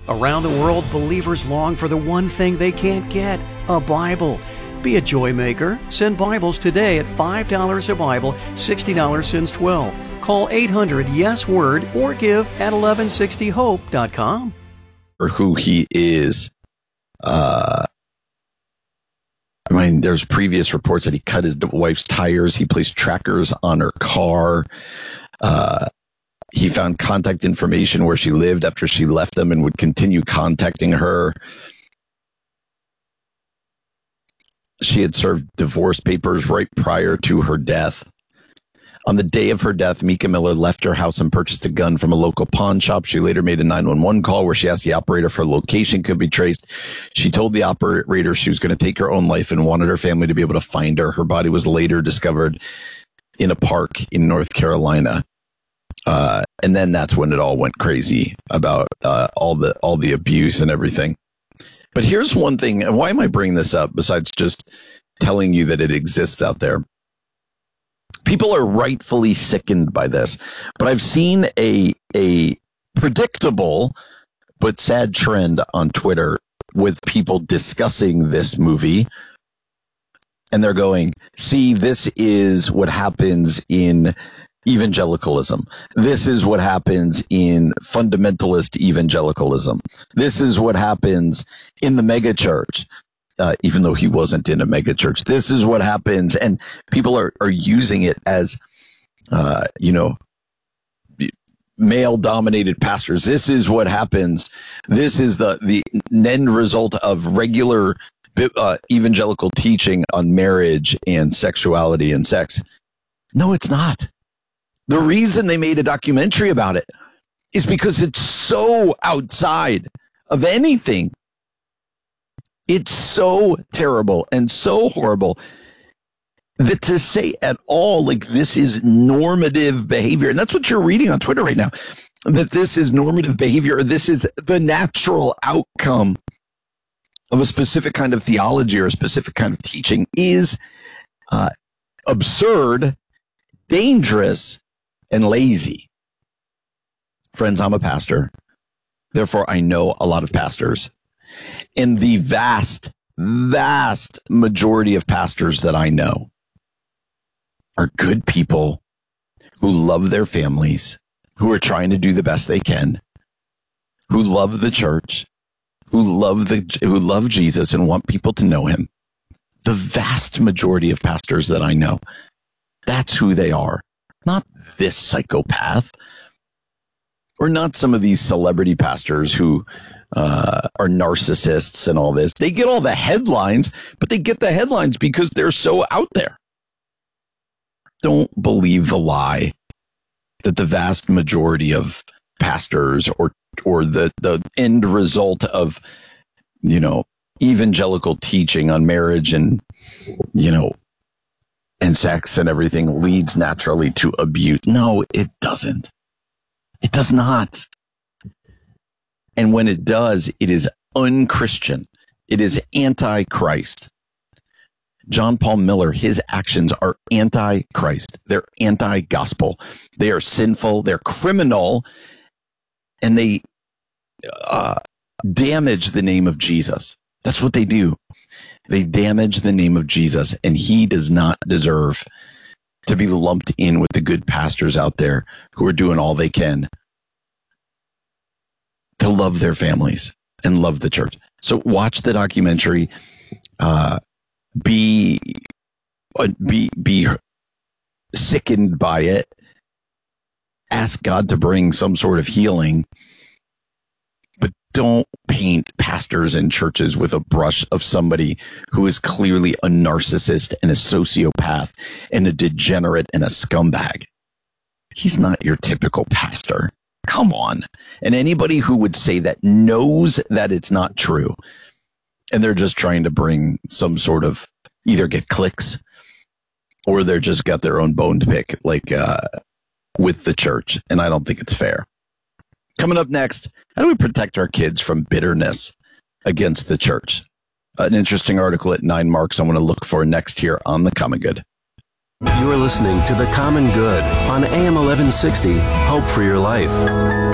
Around the world, believers long for the one thing they can't get, a Bible. Be a joy maker. Send Bibles today at $5 a Bible, $60 since 12. Call 800-YES-WORD or give at 1160hope.com. Or who he is. There's previous reports that he cut his wife's tires. He placed trackers on her car. He found contact information where she lived after she left him and would continue contacting her. She had served divorce papers right prior to her death. On the day of her death, Mika Miller left her house and purchased a gun from a local pawn shop. She later made a 911 call where she asked the operator if her location could be traced. She told the operator she was going to take her own life and wanted her family to be able to find her. Her body was later discovered in a park in North Carolina. And then that's when it all went crazy about all the abuse and everything. But here's one thing, and why am I bringing this up besides just telling you that it exists out there? People are rightfully sickened by this, but I've seen a predictable but sad trend on Twitter with people discussing this movie, and they're going, see, this is what happens in evangelicalism. This is what happens in fundamentalist evangelicalism. This is what happens in the megachurch, even though he wasn't in a megachurch. This is what happens, and people are using it as, male-dominated pastors. This is what happens. This is the end result of regular evangelical teaching on marriage and sexuality and sex. No, it's not. The reason they made a documentary about it is because it's so outside of anything. It's so terrible and so horrible that to say at all, like, this is normative behavior, and that's what you're reading on Twitter right now, that this is normative behavior, or this is the natural outcome of a specific kind of theology or a specific kind of teaching is absurd, dangerous, and lazy. Friends, I'm a pastor. Therefore, I know a lot of pastors. And the vast, vast majority of pastors that I know are good people who love their families, who are trying to do the best they can, who love the church, who love Jesus and want people to know him. The vast majority of pastors that I know, that's who they are. Not this psychopath, or not some of these celebrity pastors who are narcissists and all this. They get all the headlines, but they get the headlines because they're so out there. Don't believe the lie that the vast majority of pastors or the end result of, evangelical teaching on marriage and, and sex and everything leads naturally to abuse. No, it doesn't. It does not. And when it does, it is unchristian. It is anti-Christ. John Paul Miller, his actions are anti-Christ. They're anti-gospel. They are sinful. They're criminal. And they damage the name of Jesus. That's what they do. They damage the name of Jesus, and he does not deserve to be lumped in with the good pastors out there who are doing all they can to love their families and love the church. So watch the documentary. Be sickened by it. Ask God to bring some sort of healing. But don't paint pastors and churches with a brush of somebody who is clearly a narcissist and a sociopath and a degenerate and a scumbag. He's not your typical pastor. Come on. And anybody who would say that knows that it's not true. And they're just trying to bring some sort of, either get clicks or they're just got their own bone to pick, like with the church. And I don't think it's fair. Coming up next, how do we protect our kids from bitterness against the church? An interesting article at 9 Marks I want to look for next here on The Common Good. You are listening to The Common Good on AM 1160, Hope for Your Life.